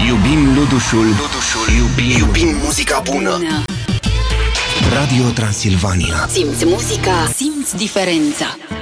Iubim Ludușul, iubim muzica bună. Radio Transilvania. Simți muzica, simți diferența.